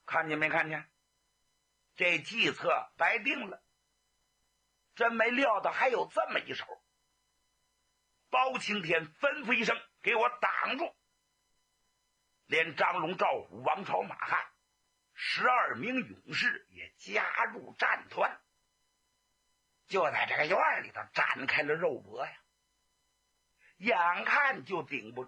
看见没看见？这计策白定了。真没料到还有这么一手。包青天吩咐一声，给我挡住。连张龙、赵虎、王朝、马汉12名勇士也加入战团，就在这个院里头展开了肉搏呀。眼看就顶不